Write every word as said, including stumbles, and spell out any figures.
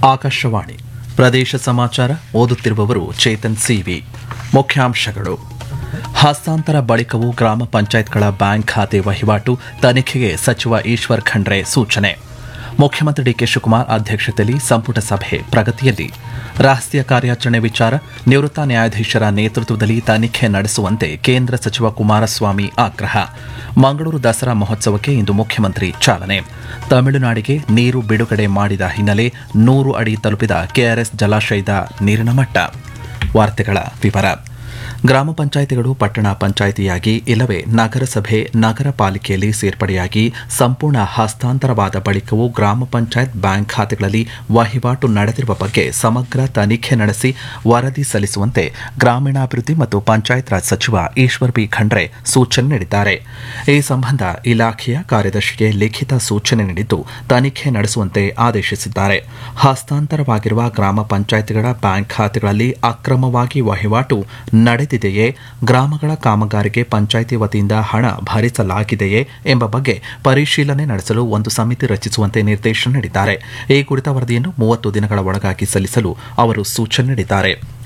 ಆಕಾಶವಾಣಿ ಪ್ರದೇಶ ಸಮಾಚಾರ ಓದುತ್ತಿರುವವರು ಚೇತನ್ ಸಿವಿ. ಮುಖ್ಯಾಂಶಗಳು: ಹಸ್ತಾಂತರ ಬಳಿಕವೂ ಗ್ರಾಮ ಪಂಚಾಯತ್ಗಳ ಬ್ಯಾಂಕ್ ಖಾತೆ ವಹಿವಾಟು ತನಿಖೆಗೆ ಸಚಿವ ಈಶ್ವರ್ ಖಂಡ್ರೆ ಸೂಚನೆ. ಮುಖ್ಯಮಂತ್ರಿ ಡಿಕೆ ಶಿವಕುಮಾರ್ ಅಧ್ಯಕ್ಷತೆಯಲ್ಲಿ ಸಂಪುಟ ಸಭೆ ಪ್ರಗತಿಯಲ್ಲಿ. ರಹಸ್ಯ ಕಾರ್ಯಾಚರಣೆ ವಿಚಾರ ನಿವೃತ್ತ ನ್ಯಾಯಾಧೀಶರ ನೇತೃತ್ವದಲ್ಲಿ ತನಿಖೆ ನಡೆಸುವಂತೆ ಕೇಂದ್ರ ಸಚಿವ ಕುಮಾರಸ್ವಾಮಿ ಆಗ್ರಹ. ಮಂಗಳೂರು ದಸರಾ ಮಹೋತ್ಸವಕ್ಕೆ ಇಂದು ಮುಖ್ಯಮಂತ್ರಿ ಚಾಲನೆ. ತಮಿಳುನಾಡಿಗೆ ನೀರು ಬಿಡುಗಡೆ ಮಾಡಿದ ಹಿನ್ನೆಲೆ ನೂರು ಅಡಿ ತಲುಪಿದ ಕೆಆರ್ಎಸ್ ಜಲಾಶಯದ ನೀರಿನ ಮಟ್ಟ. ವಾರ್ತೆಗಳ ವಿವರ. ಗ್ರಾಮ ಪಂಚಾಯಿತಿಗಳು ಪಟ್ಟಣ ಪಂಚಾಯಿತಿಯಾಗಿ ಇಲ್ಲವೇ ನಗರಸಭೆ ನಗರ ಪಾಲಿಕೆಯಲ್ಲಿ ಸೇರ್ಪಡೆಯಾಗಿ ಸಂಪೂರ್ಣ ಹಸ್ತಾಂತರವಾದ ಬಳಿಕವೂ ಗ್ರಾಮ ಪಂಚಾಯತ್ ಬ್ಯಾಂಕ್ ಖಾತೆಗಳಲ್ಲಿ ವಹಿವಾಟು ನಡೆದಿರುವ ಬಗ್ಗೆ ಸಮಗ್ರ ತನಿಖೆ ನಡೆಸಿ ವರದಿ ಸಲ್ಲಿಸುವಂತೆ ಗ್ರಾಮೀಣಾಭಿವೃದ್ಧಿ ಮತ್ತು ಪಂಚಾಯತ್ ರಾಜ್ ಸಚಿವ ಈಶ್ವರ್ ಬಿ ಖಂಡ್ರೆ ಸೂಚನೆ ನೀಡಿದ್ದಾರೆ. ಈ ಸಂಬಂಧ ಇಲಾಖೆಯ ಕಾರ್ಯದರ್ಶಿಗೆ ಲಿಖಿತ ಸೂಚನೆ ನೀಡಿದ್ದು ತನಿಖೆ ನಡೆಸುವಂತೆ ಆದೇಶಿಸಿದ್ದಾರೆ. ಹಸ್ತಾಂತರವಾಗಿರುವ ಗ್ರಾಮ ಪಂಚಾಯಿತಿಗಳ ಬ್ಯಾಂಕ್ ಖಾತೆಗಳಲ್ಲಿ ಅಕ್ರಮವಾಗಿ ವಹಿವಾಟು ನಡೆದಿದೆಯೇ, ಗ್ರಾಮಗಳ ಕಾಮಗಾರಿಗೆ ಪಂಚಾಯಿತಿ ವತಿಯಿಂದ ಹಣ ಭರಿಸಲಾಗಿದೆಯೇ ಎಂಬ ಬಗ್ಗೆ ಪರಿಶೀಲನೆ ನಡೆಸಲು ಒಂದು ಸಮಿತಿ ರಚಿಸುವಂತೆ ನಿರ್ದೇಶನ ನೀಡಿದ್ದಾರೆ. ಈ ಕುರಿತ ವರದಿಯನ್ನು ಮೂವತ್ತು ದಿನಗಳ ಒಳಗಾಗಿ ಸಲ್ಲಿಸಲು ಅವರು ಸೂಚನೆ ನೀಡಿದ್ದಾರೆ.